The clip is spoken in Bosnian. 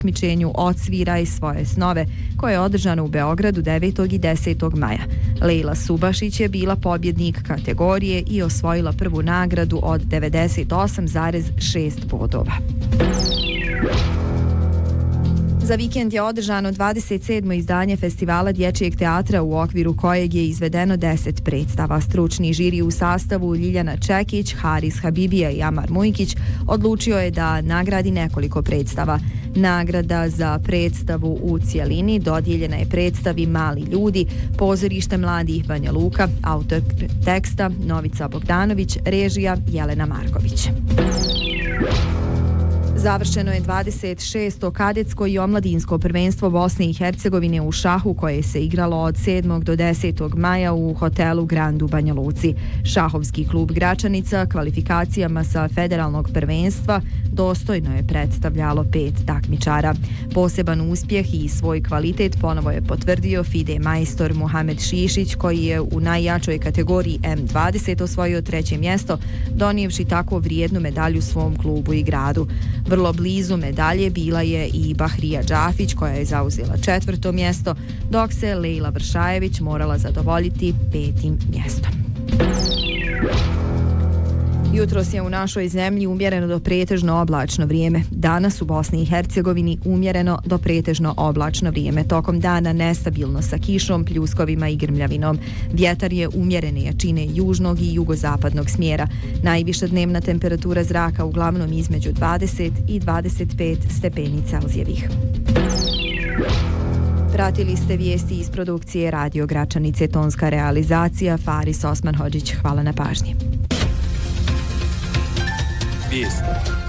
takmičenju Odsviraj svoje snove, koje je održano u Beogradu 9. i 10. maja. Lejla Subašić je bila pobjednik kategorije i osvojila prvu nagradu od 98,6 bodova. Za vikend je održano 27. izdanje Festivala dječjeg teatra u okviru kojeg je izvedeno 10 predstava. Stručni žiri u sastavu Ljiljana Čekić, Haris Habibija i Amar Mujkić odlučio je da nagradi nekoliko predstava. Nagrada za predstavu u cijelini dodijeljena je predstavi Mali ljudi, pozorište mladih Banja Luka, autor teksta Novica Bogdanović, režija Jelena Marković. Završeno je 26. kadetsko i omladinsko prvenstvo Bosne i Hercegovine u šahu koje se igralo od 7. do 10. maja u hotelu Grand u Banja Luci. Šahovski klub Gračanica kvalifikacijama sa federalnog prvenstva dostojno je predstavljalo 5 takmičara. Poseban uspjeh i svoj kvalitet ponovo je potvrdio FIDE majstor Muhamed Šišić koji je u najjačoj kategoriji M20 osvojio 3. mjesto, donijevši tako vrijednu medalju svom klubu i gradu. Vrlo blizu medalje bila je i Bahrija Džafić koja je zauzela 4. mjesto, dok se Lejla Vršajević morala zadovoljiti 5. mjestom. Jutros je u našoj zemlji umjereno do pretežno oblačno vrijeme. Danas u Bosni i Hercegovini umjereno do pretežno oblačno vrijeme. Tokom dana nestabilno sa kišom, pljuskovima i grmljavinom. Vjetar je umjerene jačine južnog i jugozapadnog smjera. Najviša dnevna temperatura zraka uglavnom između 20 i 25 stepeni Celzijevih. Pratili ste vijesti iz produkcije Radio Gračanice, tonska realizacija Faris Osman Hodžić. Hvala na pažnji. Vijesti